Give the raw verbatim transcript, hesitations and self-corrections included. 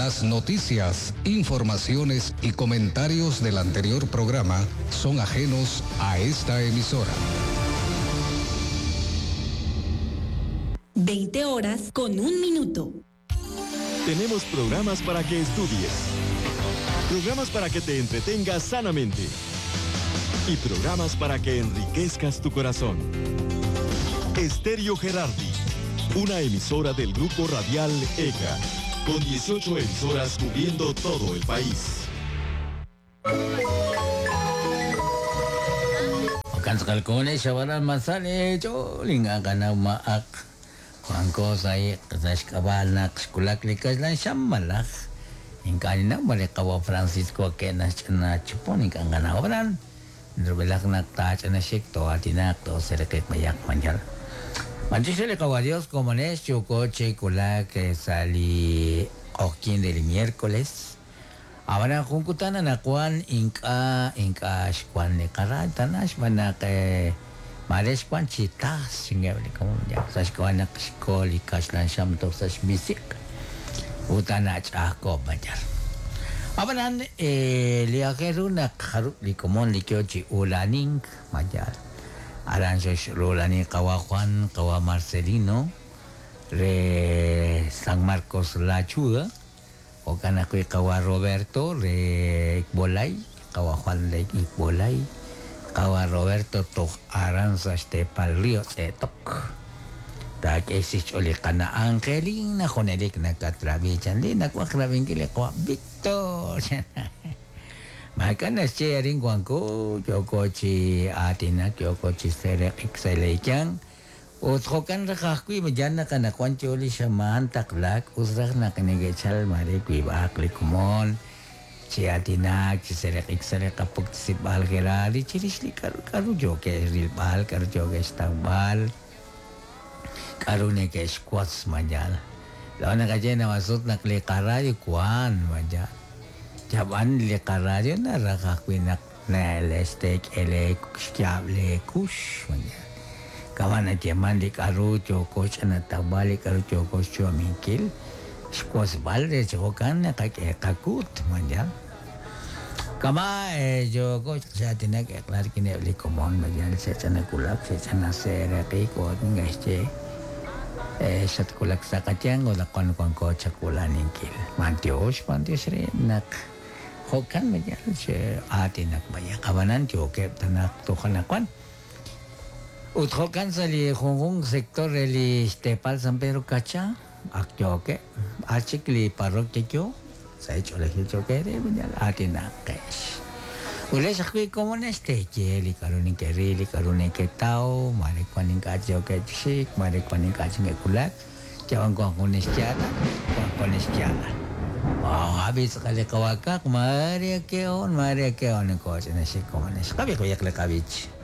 Las noticias, informaciones y comentarios del anterior programa son ajenos a esta emisora. veinte horas con un minuto. Tenemos programas para que estudies, programas para que te entretengas sanamente y programas para que enriquezcas tu corazón. Estéreo Gerardi, una emisora del Grupo Radial E C A, con dieciocho emisoras cubriendo todo el país. Kan sekalkone sawaran masale jo linga kana maak kuangko saya kasas kabanak sekolah klikas lan samalah ingkani na balik kawa Francisco kenas na chupon ingkang kana oran berbelak nak tac na sekto atinak to sereket mayak manjal manchile kawa Dios como es choco checola que sali oquien del miércoles. Ahora kungkutana na kuan inka inka kuan ne karata nas mana ke mares kuan citas singa beli kamu ya sas kuan nak skoli kaslan sam to sas misik utana chako bajar abanan eh liakeru na karu li komon li kyochi ulaning majar aran sos ulani kawakuan kawa Marcelino re San Marcos la Chua. O kana ko kawa Roberto le Bolay, kawa Juan le Bolay, kawa Roberto to aranza este palio setok. Ta que si chole kana Angelin na konelik na katrabi chandi na kwa krabing kile kwa Victor. Maka na sharing ko joko chi atina joko chi sere excel kyang. Uthokan rakakui majana kana kwancholi shaman taklak usrak na kanigechal mare kui bakli kumon ciatina ciserek ikserek kapuk sibal gerali cirisli karu karu joke ril bal karu joke stabal karu neke squats majal lawan kajena masuk nak le karayo kuan majal jaban le karayo na rakakui nak na lestek ele kusyable kush majal kawan aja mandi karu joko cina tabali karu joko cuma mikil squas balde joko kan ya kakek kakut manja kama eh joko saya tidak kelar kini beli komon manja saya cina kulak saya cina sereti kot nggak eh satu kulak sakacang udah kon kon kot cakulan ingkil mantios mantios renak hokan manja saya hati nak banyak kawanan joko tanak tuhan akwan. Uthokan sali khung sektor reli stepal sampai rukaca akjo ke acik li parok kyo saya chole kyo ke re bunjal atina kes ule sakui komunes te ke li karuni ke ri li karuni ke tau mare kwaning kajo ke sik mare kwaning kajo ke kulak jawang kong kunis jana kong kunis jana oh habis sekali kawakak mare ke on mare ke on ko sina sik komunes kabi ko yak le kabich